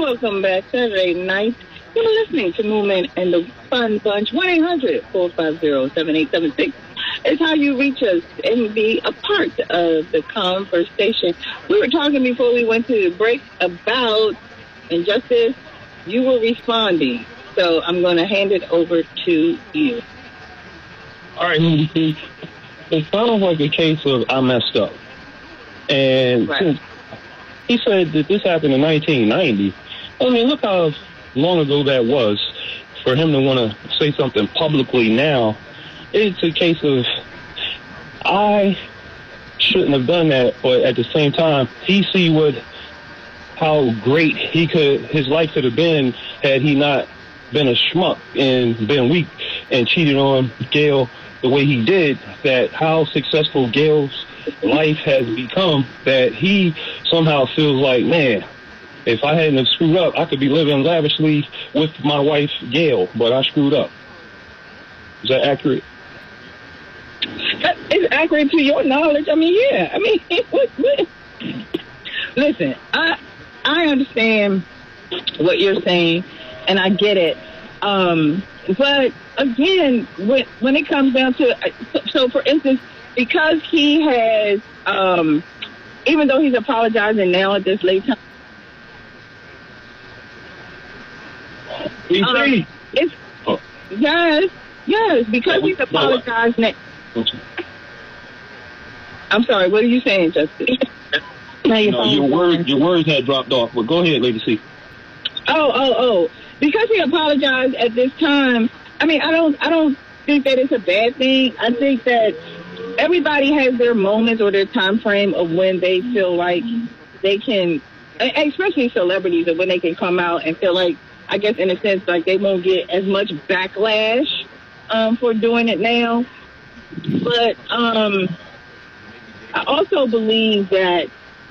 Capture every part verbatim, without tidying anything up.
Welcome back, Saturday night. You're listening to Movement and the Fun Bunch. one eight hundred four five zero seven eight seven six is how you reach us and be a part of the conversation. We were talking before we went to the break about injustice. You were responding, so I'm going to hand it over to you. All right, Lucy. It's kind of like a case of I messed up. And Right. since he said that this happened in nineteen ninety, I mean, look how long ago that was for him to want to say something publicly now. It's a case of I shouldn't have done that, but at the same time, he see what how great he could his life could have been had he not been a schmuck and been weak and cheated on Gail the way he did. That how successful Gail's life has become, that he somehow feels like, man, if I hadn't have screwed up, I could be living lavishly with my wife, Gail, but I screwed up. Is that accurate? It's accurate to your knowledge. I mean, yeah. I mean, what, what? Listen, I I understand what you're saying, and I get it. Um, but again, when when it comes down to, so, so for instance, because he has, um, even though he's apologizing now at this late time, um, it's oh. yes, yes, because he's apologized now. I'm sorry, what are you saying, Justin? No, your words, your words had dropped off, but go ahead, Lady C. Oh, oh, oh. Because he apologized at this time, I mean, I don't I don't think that it's a bad thing. I think that everybody has their moments or their time frame of when they feel like they can, especially celebrities, of when they can come out and feel like, I guess in a sense, like they won't get as much backlash um, for doing it now. But um, I also believe that,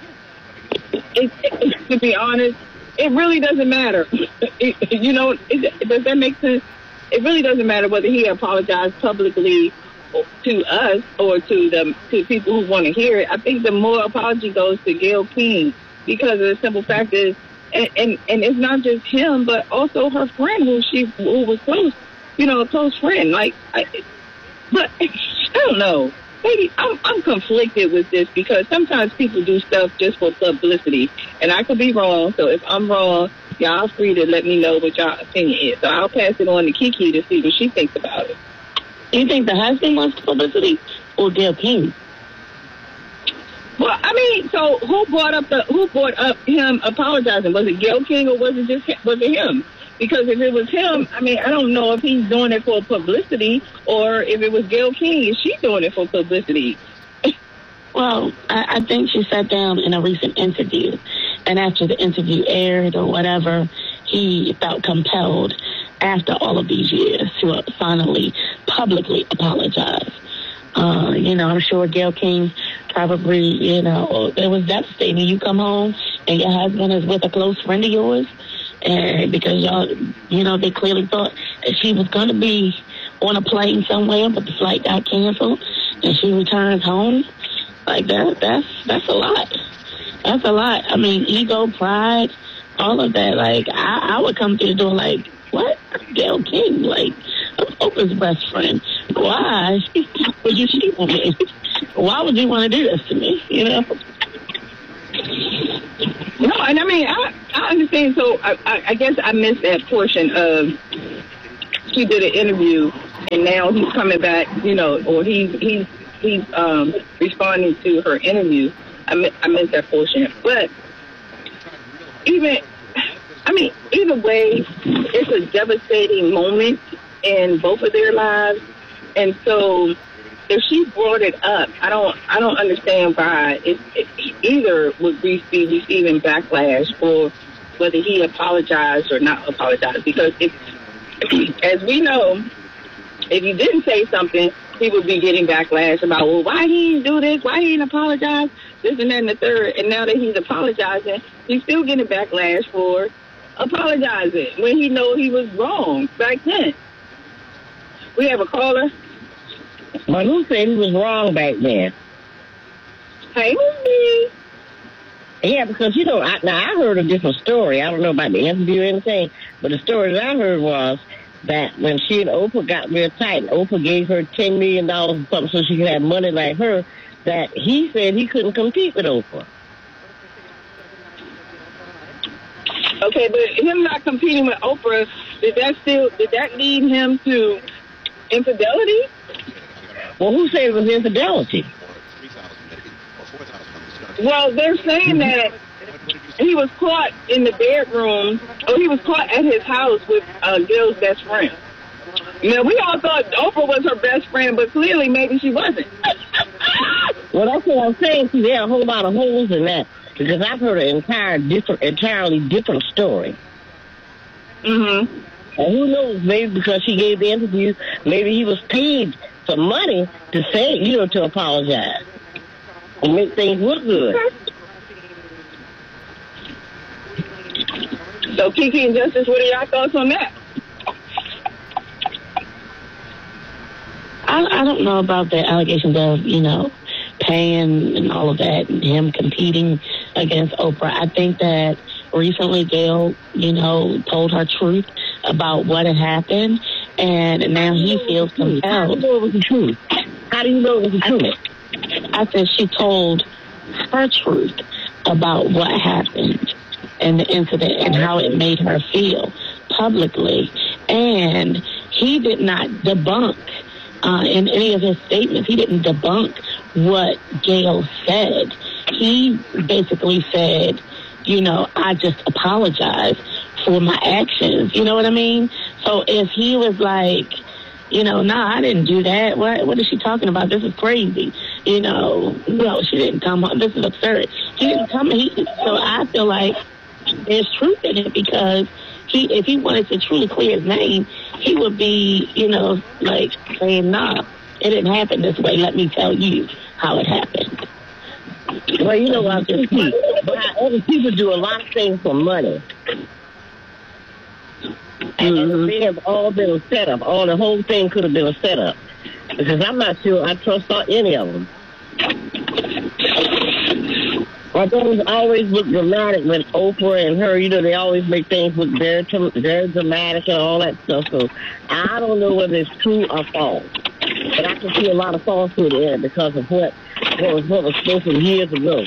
it, it, to be honest, it really doesn't matter. It, you know, it, does that make sense? It really doesn't matter whether he apologized publicly to us or to the to people who want to hear it. I think the more apology goes to Gayle King, because of the simple fact is, and, and, and it's not just him, but also her friend who she who was close, you know, a close friend. Like, I, but I don't know. Maybe I'm I'm conflicted with this because sometimes people do stuff just for publicity, and I could be wrong. So if I'm wrong, y'all free to let me know what y'all opinion is. So I'll pass it on to Kiki to see what she thinks about it. You think the husband wants publicity or Gayle King? Well, I mean, so who brought up the who brought up him apologizing? Was it Gayle King or was it just was it him? Because if it was him, I mean, I don't know if he's doing it for publicity or if it was Gayle King, is she doing it for publicity? Well, I, I think she sat down in a recent interview, and after the interview aired or whatever, he felt compelled after all of these years to finally publicly apologize. Uh, you know, I'm sure Gayle King probably, you know, it was devastating. You come home and your husband is with a close friend of yours, and because y'all, you know, they clearly thought that she was going to be on a plane somewhere, but the flight got canceled, and she returns home. Like that, that's that's a lot. That's a lot. I mean, ego, pride, all of that. Like, I, I would come through the door like, what? Gayle King, like, I'm Oprah's best friend. Why would you cheat on me? Why would you want to do this to me, you know? No, and I mean, I, I understand. So I, I, I guess I missed that portion of she did an interview, and now he's coming back, you know, or he's he's he's um, responding to her interview. I mi- I missed that portion, but even, I mean, either way, it's a devastating moment in both of their lives, and so if she brought it up, I don't, I don't understand why it, it either would be receiving backlash or whether he apologized or not apologized. Because if, as we know, if you didn't say something, he would be getting backlash about, well, why he didn't do this, why he didn't apologize, this and that and the third. And now that he's apologizing, he's still getting backlash for apologizing when he know he was wrong back then. We have a caller. But who said he was wrong back then? Hey, me. Yeah, because, you know, I, now I heard a different story. I don't know about the interview or anything, but the story that I heard was that when she and Oprah got real tight, and Oprah gave her ten million dollars or something so she could have money like her, that he said he couldn't compete with Oprah. Okay, but him not competing with Oprah, did that still, did that lead him to infidelity? Well, who said it was infidelity? Well, they're saying that he was caught in the bedroom, or he was caught at his house with uh, Gail's best friend. Now, we all thought Oprah was her best friend, but clearly maybe she wasn't. Well, that's what I'm saying. See, there are a whole lot of holes in that, because I've heard an entire different, entirely different story. Mm-hmm. And who knows, maybe because she gave the interview, maybe he was paid some money to say, you know, to apologize and make things look good. So, Kiki and Justice, what are your thoughts on that? I, I don't know about the allegations of, you know, paying and all of that, and him competing against Oprah. I think that recently Gail, you know, told her truth about what had happened, and now he feels compelled. How do you know it was the truth? How do you know it was the truth? I said she told her truth about what happened and the incident and how it made her feel publicly. And he did not debunk uh, in any of his statements. He didn't debunk what Gail said. He basically said, you know, I just apologize for my actions. You know what I mean? So if he was like, you know, nah, I didn't do that. What what is she talking about? This is crazy. You know, no, she didn't come home. This is absurd. He didn't come. He, so I feel like there's truth in it, because he, if he wanted to truly clear his name, he would be, you know, like saying, nah, it didn't happen this way. Let me tell you how it happened. Well, you know what, just keep. But other people do a lot of things for money. And mm-hmm. they have all been a setup. All the whole thing could have been a setup. Because I'm not sure I trust any of them. Although it always look dramatic with Oprah and her, you know, they always make things look very, very dramatic and all that stuff. So I don't know whether it's true or false. But I can see a lot of falsehood in it because of what, what was what was spoken years ago.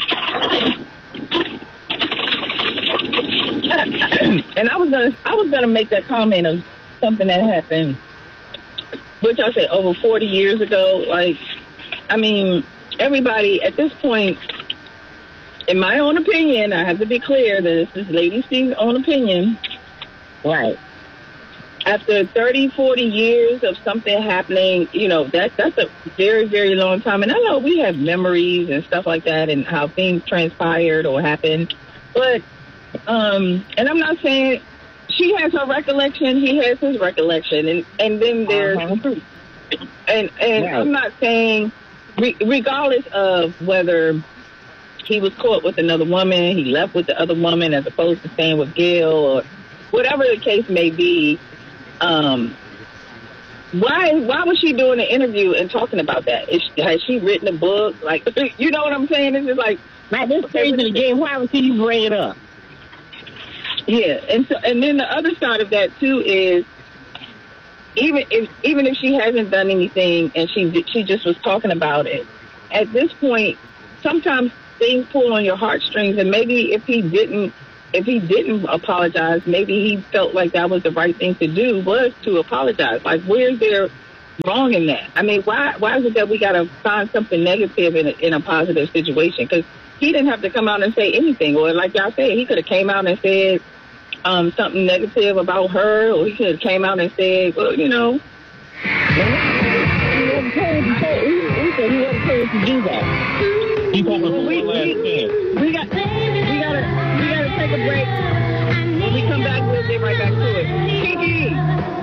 And I was gonna, I was gonna make that comment of something that happened, which I said over forty years ago. Like, I mean, everybody at this point, in my own opinion, I have to be clear that this is Lady C's own opinion. Right. After thirty, forty years of something happening, you know, that that's a very, very long time. And I know we have memories and stuff like that and how things transpired or happened. But, um, and I'm not saying she has her recollection, he has his recollection. And, and then there's, uh-huh. and, and right. I'm not saying, re- regardless of whether he was caught with another woman, he left with the other woman as opposed to staying with Gail, or whatever the case may be, um, why why was she doing an interview and talking about that? Is, has she written a book? Like, you know what I'm saying? It's just like, at this stage of the game, why would she bring it up? Yeah, and so, and then the other side of that too is, even if even if she hasn't done anything and she she just was talking about it, at this point, sometimes things pull on your heartstrings, and maybe if he didn't, if he didn't apologize, maybe he felt like that was the right thing to do, was to apologize. Like, where's there wrong in that? I mean, why why is it that we got to find something negative in a, in a positive situation? Because he didn't have to come out and say anything, or like y'all said, he could have came out and said um, something negative about her, or he could have came out and said, well, you know. He wasn't paid to do that. You we, we, we got we gotta we gotta take a break. When we come back, we'll get right back to it. Kiki,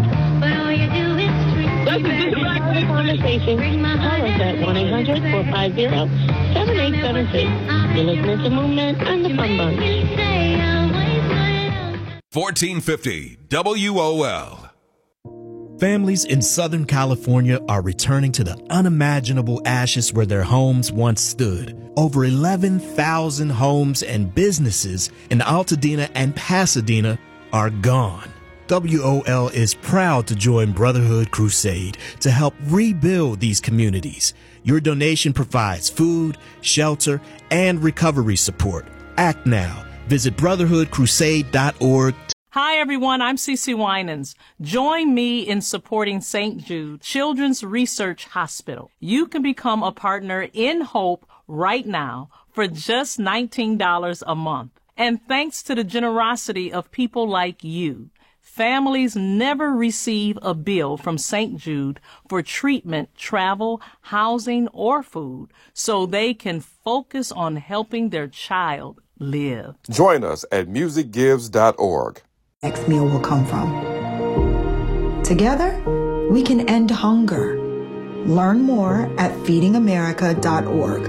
let's do the Black Women Conversation. Call us at one eight hundred, four five zero, seven eight seven six. You're listening to Movement and the Fun Bunch. fourteen fifty W O L. Families in Southern California are returning to the unimaginable ashes where their homes once stood. Over eleven thousand homes and businesses in Altadena and Pasadena are gone. W O L is proud to join Brotherhood Crusade to help rebuild these communities. Your donation provides food, shelter, and recovery support. Act now. Visit brotherhood crusade dot org. Hi, everyone. I'm Cece Winans. Join me in supporting Saint Jude Children's Research Hospital. You can become a partner in Hope right now for just nineteen dollars a month. And thanks to the generosity of people like you, families never receive a bill from Saint Jude for treatment, travel, housing, or food, so they can focus on helping their child live. Join us at music gives dot org. Next meal will come from. Together, we can end hunger. Learn more at feeding america dot org.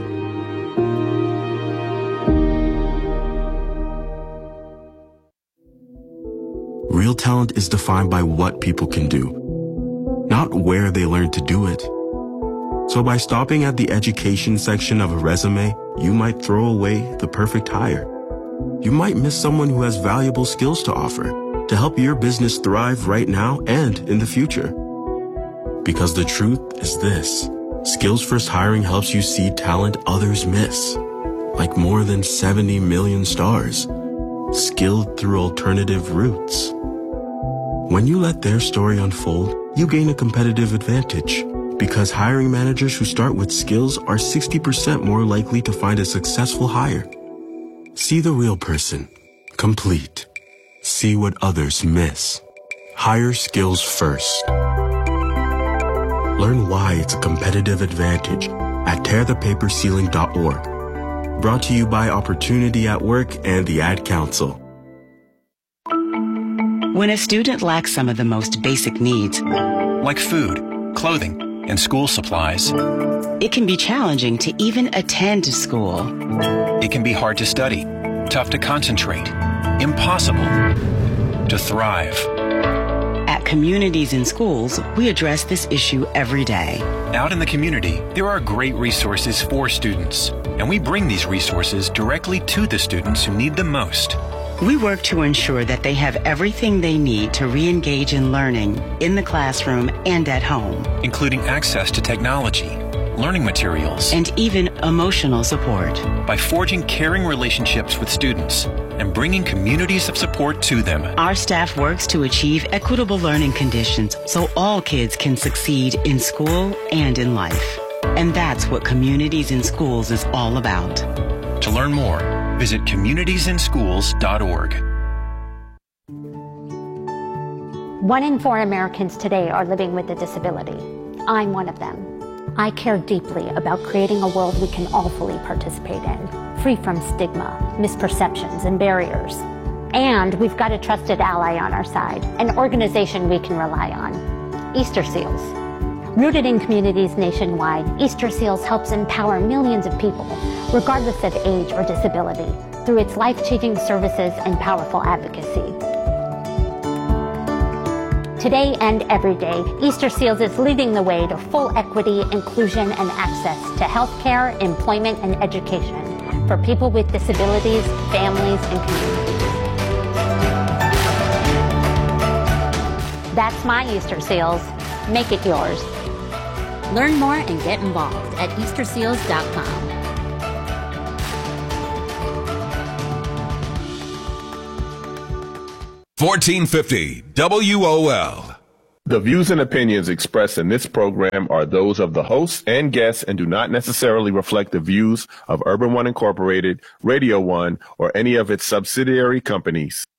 Real talent is defined by what people can do, not where they learn to do it. So by stopping at the education section of a resume, you might throw away the perfect hire. You might miss someone who has valuable skills to offer to help your business thrive right now and in the future. Because the truth is this: Skills First Hiring helps you see talent others miss, like more than seventy million stars, skilled through alternative routes. When you let their story unfold, you gain a competitive advantage, because hiring managers who start with skills are sixty percent more likely to find a successful hire. See the real person, complete. See what others miss. Hire skills first. Learn why it's a competitive advantage at tear the paper ceiling dot org. Brought to you by Opportunity at Work and the Ad Council. When a student lacks some of the most basic needs, like food, clothing, and school supplies, it can be challenging to even attend school. It can be hard to study, tough to concentrate, impossible to thrive. At Communities in Schools, we address this issue every day. Out in the community, there are great resources for students, and we bring these resources directly to the students who need them most. We work to ensure that they have everything they need to re-engage in learning in the classroom and at home, including access to technology, learning materials, and even emotional support. By forging caring relationships with students and bringing communities of support to them, our staff works to achieve equitable learning conditions so all kids can succeed in school and in life. And that's what Communities in Schools is all about. To learn more, visit communities in schools dot org. One in four Americans today are living with a disability. I'm one of them. I care deeply about creating a world we can all fully participate in, free from stigma, misperceptions, and barriers. And we've got a trusted ally on our side, an organization we can rely on, Easter Seals. Rooted in communities nationwide, Easter Seals helps empower millions of people, regardless of age or disability, through its life-changing services and powerful advocacy. Today and every day, Easter Seals is leading the way to full equity, inclusion, and access to healthcare, employment, and education for people with disabilities, families, and communities. That's my Easter Seals. Make it yours. Learn more and get involved at easter seals dot com. fourteen fifty W O L. The views and opinions expressed in this program are those of the hosts and guests and do not necessarily reflect the views of Urban One Incorporated, Radio One, or any of its subsidiary companies.